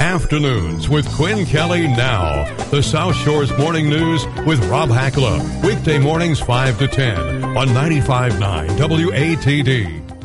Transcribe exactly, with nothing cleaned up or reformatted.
Afternoons with Quinn Kelly Now. The South Shore's Morning News with Rob Hackler. Weekday mornings five to ten on ninety-five point nine W A T D.